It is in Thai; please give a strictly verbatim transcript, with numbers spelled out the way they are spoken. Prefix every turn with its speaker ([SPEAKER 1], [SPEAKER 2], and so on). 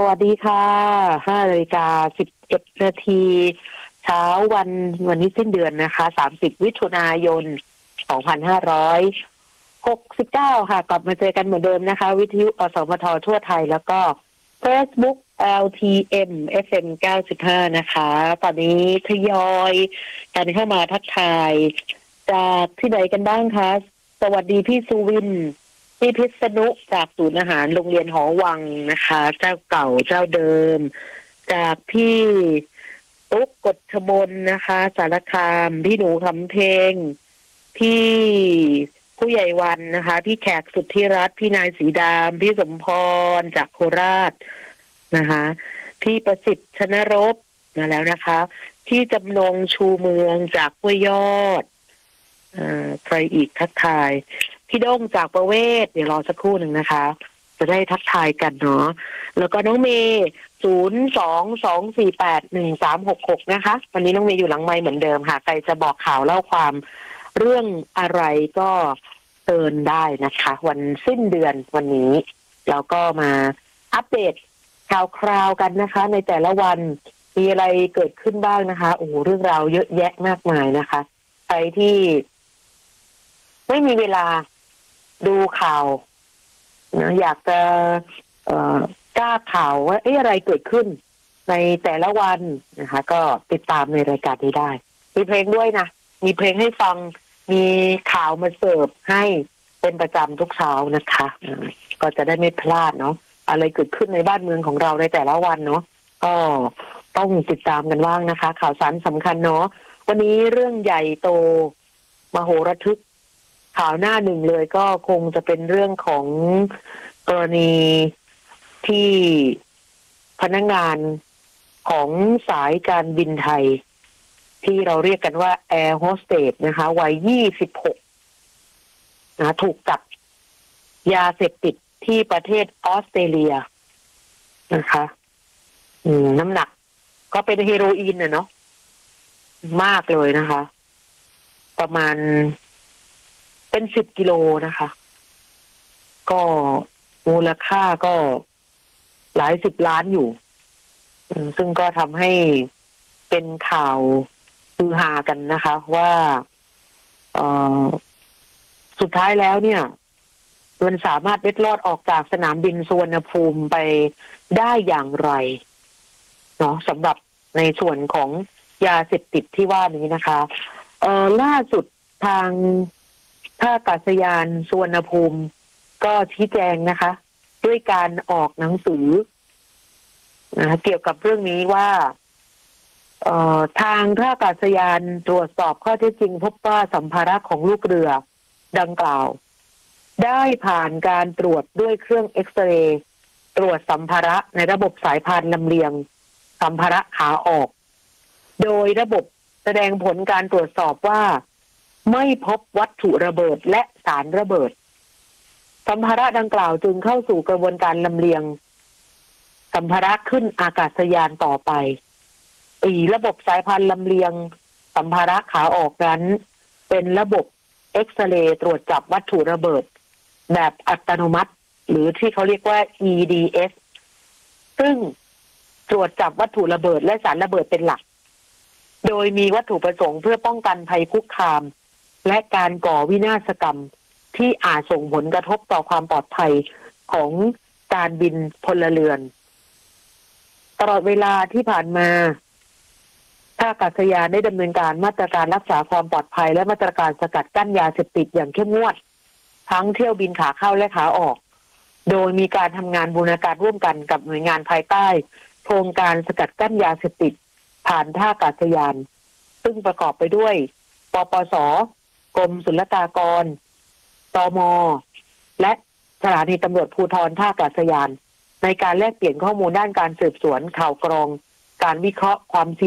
[SPEAKER 1] วัสดีค่ะห้านาฬิกาสิบเอ็ดนาทีเช้าวันวันนี้สิ้นเดือนนะคะสามสิบมิถุนายนสองพันห้าร้อยหกสิบเก้าค่ะกลับมาเจอกันเหมือนเดิมนะคะวิทยุอสมททั่วไทยแล้วก็ Facebook แอล ที เอ็ม เอฟ เอ็ม เก้าสิบห้านะคะตอนนี้ทยอยกันเข้ามาทักทายจากที่ไหนกันบ้างคะสวัสดีพี่สุวินพี่พิษณุจากศูนย์อาหารโรงเรียนหอวังนะคะเจ้าเก่าเจ้าเดิมจากพี่ตุ๊กกฎชมนนะคะสารคามพี่หนูคำเพลงพี่ผู้ใหญ่วันนะคะพี่แขกสุทธิรัตน์พี่นายสีดามพี่สมพรจากโคราชนะคะพี่ประสิทธิ์ชนรบมาแล้วนะคะพี่จำนงชูเมืองจากห้วยยอดอ่าใครอีกทักทายพี่ด้งจากประเวศเดี๋ยวรอสักครู่หนึ่งนะคะจะได้ทักทายกันเนาะแล้วก็น้องเมย์ศูนย์สองสองสี่แปดหนึ่งสามหกหกนะคะวันนี้น้องเมย์อยู่หลังไมค์เหมือนเดิมค่ะใครจะบอกข่าวเล่าความเรื่องอะไรก็เตือนได้นะคะวันสิ้นเดือนวันนี้เราก็มาอัปเดตข่าวคราวกันนะคะในแต่ละวันมีอะไรเกิดขึ้นบ้างนะคะโอ้โหเรื่องราวเยอะแยะมากมายนะคะใครที่ไม่มีเวลาดูข่าวนะอยากจะเอ่อกล้าข่าวว่าเอ๊ะอะไรเกิดขึ้นในแต่ละวันนะคะก็ติดตามในรายการนี้ได้มีเพลงด้วยนะมีเพลงให้ฟังมีข่าวมาเสิร์ฟให้เป็นประจำทุกเช้านะคะก็จะได้ไม่พลาดเนาะอะไรเกิดขึ้นในบ้านเมืองของเราในแต่ละวันเนาะก็ต้องติดตามกันบ้างนะคะข่าวสารสำคัญเนาะวันนี้เรื่องใหญ่โตมโหระทึกข่าวหน้าหนึ่งเลยก็คงจะเป็นเรื่องของกรณีที่พนักงานของสายการบินไทยที่เราเรียกกันว่าแอร์โฮสเตสนะคะวัยยี่สิบหกนะถูกจับยาเสพติดที่ประเทศออสเตรเลียนะคะอืมน้ำหนักก็เป็นเฮโรอีนน่ะเนาะมากเลยนะคะประมาณเป็นสิบกิโลนะคะก็มูลค่าก็หลายสิบล้านอยู่ซึ่งก็ทำให้เป็นข่าวฮือฮากันนะคะว่าเอ่อสุดท้ายแล้วเนี่ยมันสามารถเล็ดลอดออกจากสนามบินสุวรรณภูมิไปได้อย่างไรเนาะสำหรับในส่วนของยาเสพติดที่ว่านี้นะคะเอ่อล่าสุดทางท่าอากาศยานสุวรรณภูมิก็ชี้แจงนะคะด้วยการออกหนังสือนะเกี่ยวกับเรื่องนี้ว่าเอ่อทางท่าอากาศยานตรวจสอบข้อเท็จจริงพบว่าสัมภาระของลูกเรือดังกล่าวได้ผ่านการตรวจด้วยเครื่องเอ็กซเรย์ตรวจสัมภาระในระบบสายพานลำเลียงสัมภาระขาออกโดยระบบแสดงผลการตรวจสอบว่าไม่พบวัตถุระเบิดและสารระเบิดสัมภาระดังกล่าวจึงเข้าสู่กระบวนการลำเลียงสัมภาระขึ้นอากาศยานต่อไปอีระบบสายพานลำเลียงสัมภาระขาออกนั้นเป็นระบบเอ็กซเรย์ตรวจจับวัตถุระเบิดแบบอัตโนมัติหรือที่เขาเรียกว่า อี ดี เอส ซึ่งตรวจจับวัตถุระเบิดและสารระเบิดเป็นหลักโดยมีวัตถุประสงค์เพื่อป้องกันภัยคุกคามและการก่อวินาศกรรมที่อาจส่งผลกระทบต่อความปลอดภัยของการบินพลเรือนตลอดเวลาที่ผ่านมาท่าอากาศยานได้ดำเนินการมาตรการรักษาความปลอดภัยและมาตรการสกัดกั้นยาเสพติดอย่างเข้มงวดทั้งเที่ยวบินขาเข้าและขาออกโดยมีการทำงานบูรณาการร่วมกันกับหน่วยงานภายใต้โครงการสกัดกั้นยาเสพติดผ่านท่าอากาศยานซึ่งประกอบไปด้วยปปส.กรมศุลกากรตม.และสถานีตำรวจภูธรท่าอากาศยานในการแลกเปลี่ยนข้อมูลด้านการสืบสวนข่าวกรองการวิเคราะห์ความ